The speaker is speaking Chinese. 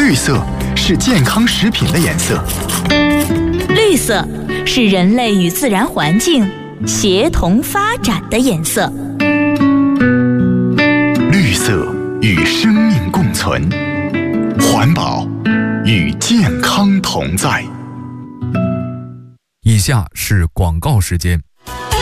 绿色是健康食品的颜色， 绿色是人类与自然环境协同发展的颜色。 绿色与生命共存，环保与健康同在。 以下是广告时间。